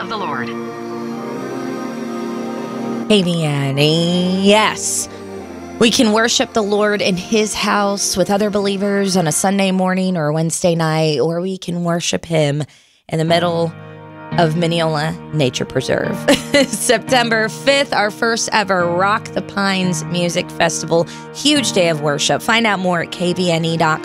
the Lord. Amen. Yes. We can worship the Lord in his house with other believers on a Sunday morning or a Wednesday night, or we can worship him in the middle of Mineola Nature Preserve. September 5th, our first ever Rock the Pines Music Festival. Huge day of worship. Find out more at kvne.com.